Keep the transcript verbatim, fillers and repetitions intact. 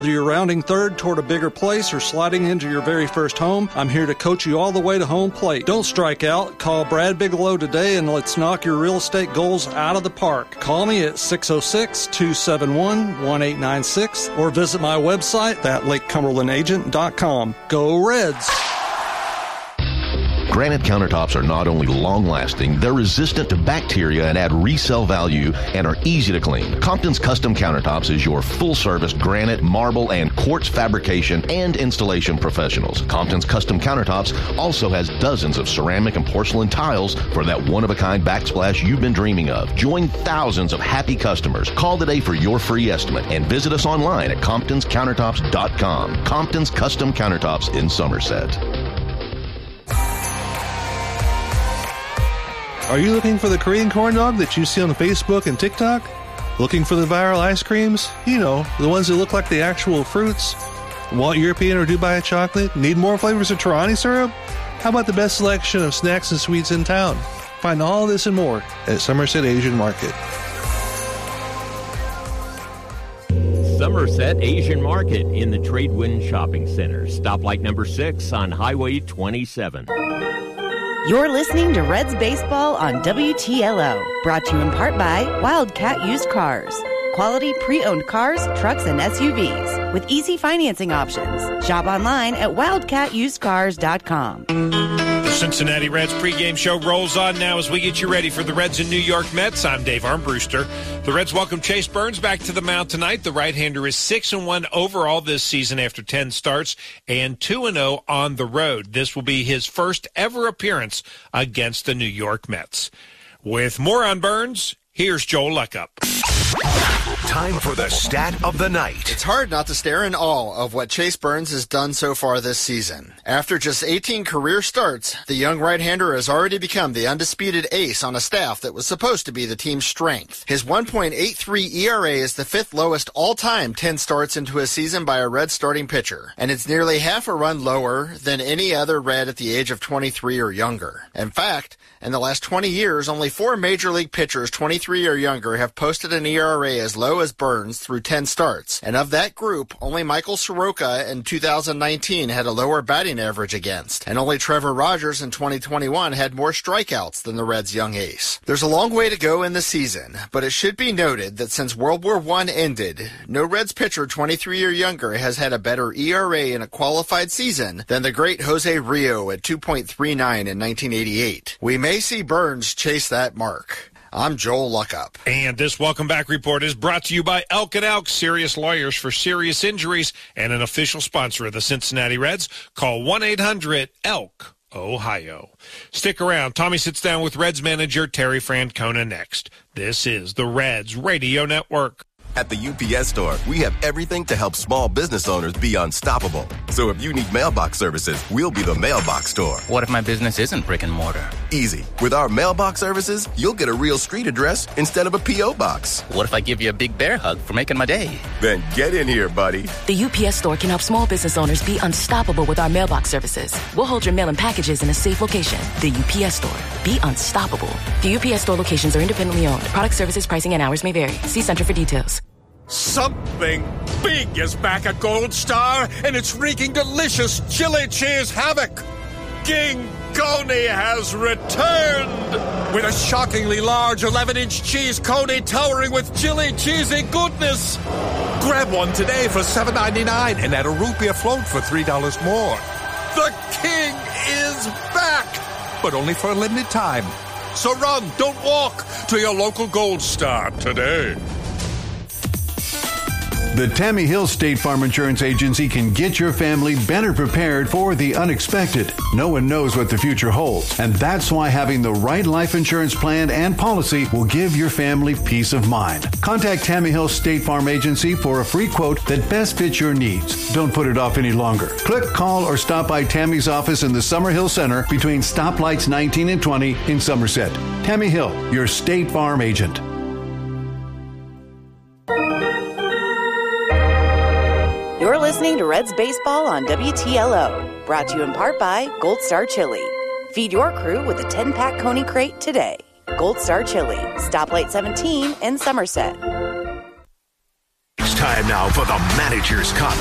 Whether you're rounding third toward a bigger place or sliding into your very first home, I'm here to coach you all the way to home plate. Don't strike out. Call Brad Bigelow today and let's knock your real estate goals out of the park. Call me at six oh six, two seven one, one eight nine six or visit my website at lake cumberland agent dot com. Go Reds! Granite countertops are not only long-lasting, they're resistant to bacteria and add resale value and are easy to clean. Compton's Custom Countertops is your full-service granite, marble, and quartz fabrication and installation professionals. Compton's Custom Countertops also has dozens of ceramic and porcelain tiles for that one-of-a-kind backsplash you've been dreaming of. Join thousands of happy customers. Call today for your free estimate and visit us online at comptons countertops dot com. Compton's Custom Countertops in Somerset. Are you looking for the Korean corn dog that you see on Facebook and TikTok? Looking for the viral ice creams? You know, the ones that look like the actual fruits? Want European or Dubai chocolate? Need more flavors of Torani syrup? How about the best selection of snacks and sweets in town? Find all this and more at Somerset Asian Market. Somerset Asian Market in the Tradewind Shopping Center. Stoplight number six on Highway twenty-seven. You're listening to Reds Baseball on W T L O, brought to you in part by Wildcat Used Cars. Quality pre-owned cars, trucks, and S U Vs with easy financing options. Shop online at wildcat used cars dot com. The Cincinnati Reds pregame show rolls on now as we get you ready for the Reds and New York Mets. I'm Dave Armbruster. The Reds welcome Chase Burns back to the mound tonight. The right-hander is six and one overall this season after ten starts and two and oh on the road. This will be his first ever appearance against the New York Mets. With more on Burns, here's Joel Luckup. Time for the stat of the night. It's hard not to stare in awe of what Chase Burns has done so far this season. After just eighteen career starts, the young right-hander has already become the undisputed ace on a staff that was supposed to be the team's strength. His one point eight three E R A is the fifth lowest all-time ten starts into a season by a Red starting pitcher, and it's nearly half a run lower than any other Red at the age of twenty-three or younger. In fact, in the last twenty years, only four Major League pitchers twenty-three or younger have posted an E R A as low as Burns through ten starts. And of that group, only Michael Soroka in two thousand nineteen had a lower batting average against. And only Trevor Rogers in twenty twenty-one had more strikeouts than the Reds' young ace. There's a long way to go in the season, but it should be noted that since World War One ended, no Reds pitcher twenty-three or younger has had a better E R A in a qualified season than the great Jose Rio at two point three nine in nineteen eighty-eight. We may see Burns chase that mark. I'm Joel Luckup. And this Welcome Back report is brought to you by Elk and Elk, serious lawyers for serious injuries, and an official sponsor of the Cincinnati Reds. Call one eight hundred elk Ohio. Stick around. Tommy sits down with Reds manager Terry Francona next. This is the Reds Radio Network. At the U P S Store, we have everything to help small business owners be unstoppable. So if you need mailbox services, we'll be the mailbox store. What if my business isn't brick and mortar? Easy. With our mailbox services, you'll get a real street address instead of a P O box. What if I give you a big bear hug for making my day? Then get in here, buddy. The U P S Store can help small business owners be unstoppable with our mailbox services. We'll hold your mail and packages in a safe location. The U P S Store. Be unstoppable. The U P S Store locations are independently owned. Product, services, pricing, and hours may vary. See Center for details. Something big is back at Gold Star, and it's wreaking delicious chili cheese havoc. King Coney has returned with a shockingly large eleven-inch cheese coney towering with chili cheesy goodness. Grab one today for seven ninety-nine and add a root beer float for three dollars more. The king is back, but only for a limited time. So run, don't walk, to your local Gold Star today. The Tammy Hill State Farm Insurance Agency can get your family better prepared for the unexpected. No one knows what the future holds, and that's why having the right life insurance plan and policy will give your family peace of mind. Contact Tammy Hill State Farm Agency for a free quote that best fits your needs. Don't put it off any longer. Click, call, or stop by Tammy's office in the Summer Hill Center between stoplights nineteen and twenty in Somerset. Tammy Hill, your State Farm agent. You're listening to Reds Baseball on W T L O, brought to you in part by Gold Star Chili. Feed your crew with a ten-pack Coney Crate today. Gold Star Chili, Stoplight seventeen in Somerset. Time now for the manager's comment.